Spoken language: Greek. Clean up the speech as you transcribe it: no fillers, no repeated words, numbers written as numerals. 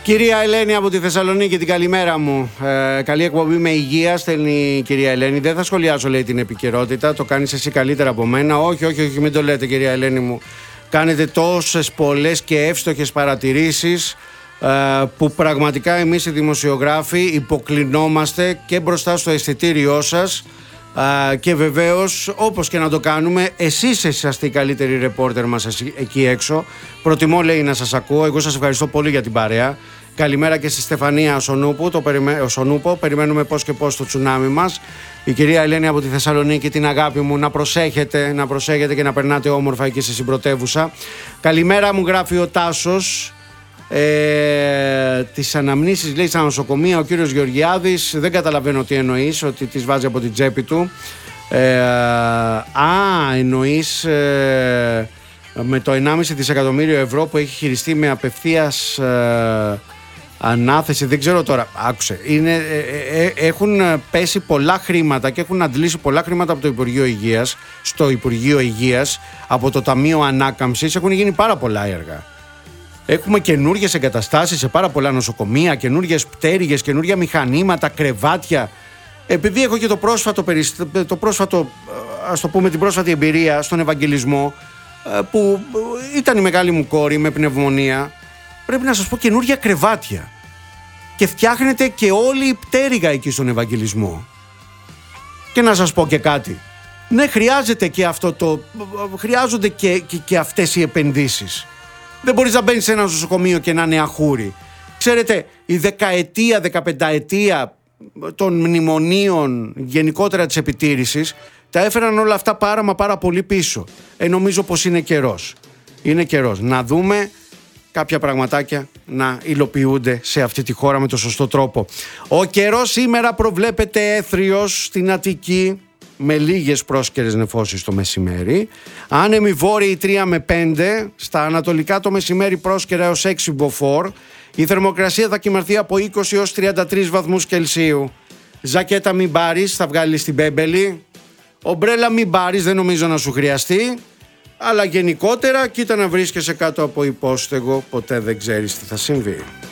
Κυρία Ελένη από τη Θεσσαλονίκη, την καλημέρα μου. Καλή εκπομπή με υγεία, στέλνει η κυρία Ελένη. Δεν θα σχολιάσω, λέει, την επικαιρότητα. Το κάνεις εσύ καλύτερα από μένα. Όχι, μην το λέτε, κυρία Ελένη μου. Κάνετε τόσες πολλές και εύστοχες παρατηρήσεις που πραγματικά εμείς οι δημοσιογράφοι υποκλεινόμαστε και μπροστά στο αισθητήριό σας. Και βεβαίως, όπως και να το κάνουμε, εσείς είσαστε οι καλύτεροι ρεπόρτερ μας εκεί έξω. Προτιμώ, λέει, να σας ακούω. Εγώ σας ευχαριστώ πολύ για την παρέα. Καλημέρα και στη Στεφανία Σονούπο. Περιμένουμε πώς και πώς το τσουνάμι μας. Η κυρία Ελένη από τη Θεσσαλονίκη, την αγάπη μου, να προσέχετε και να περνάτε όμορφα εκεί στη συμπρωτεύουσα. Καλημέρα, μου γράφει ο Τάσος. Τις αναμνήσεις, λέει, στα νοσοκομεία ο κύριος Γεωργιάδης. Δεν καταλαβαίνω τι εννοείς, ότι τις βάζει από την τσέπη του. Εννοείς με το 1,5 δισεκατομμύριο ευρώ που έχει χειριστεί με απευθείας ανάθεση. Δεν ξέρω τώρα, άκουσε, έχουν πέσει πολλά χρήματα και έχουν αντλήσει πολλά χρήματα από το Υπουργείο Υγείας, στο Υπουργείο Υγείας, από το Ταμείο Ανάκαμψης. Έχουν γίνει πάρα πολλά έργα. Έχουμε καινούργιες εγκαταστάσεις σε πάρα πολλά νοσοκομεία, καινούργιες πτέρυγες, καινούργια μηχανήματα, κρεβάτια. Επειδή έχω και την πρόσφατη εμπειρία στον Ευαγγελισμό, που ήταν η μεγάλη μου κόρη με πνευμονία, πρέπει να σας πω, καινούργια κρεβάτια. Και φτιάχνεται και όλη η πτέρυγα εκεί στον Ευαγγελισμό. Και να σας πω και κάτι. Ναι, χρειάζεται και χρειάζονται και αυτές οι επενδύσεις. Δεν μπορείς να μπαίνεις σε ένα νοσοκομείο και να είναι αχούρι. Ξέρετε, η 10ετία των μνημονίων, γενικότερα της επιτήρησης, τα έφεραν όλα αυτά πάρα πολύ πίσω. Νομίζω πως είναι καιρός. Είναι καιρός να δούμε κάποια πραγματάκια να υλοποιούνται σε αυτή τη χώρα με το σωστό τρόπο. Ο καιρός σήμερα προβλέπεται έθριος στην Αττική, με λίγες πρόσκαιρες νεφώσεις το μεσημέρι. Άνεμοι βόρειοι 3 με 5. Στα ανατολικά το μεσημέρι πρόσκαιρα έως 6 μποφόρ. Η θερμοκρασία θα κυμανθεί από 20 έως 33 βαθμούς Κελσίου. Ζακέτα μην πάρεις, θα βγάλεις την μπέμπελη. Ομπρέλα μην πάρεις, δεν νομίζω να σου χρειαστεί. Αλλά γενικότερα κοίτα να βρίσκεσαι κάτω από υπόστεγο, ποτέ δεν ξέρεις τι θα συμβεί.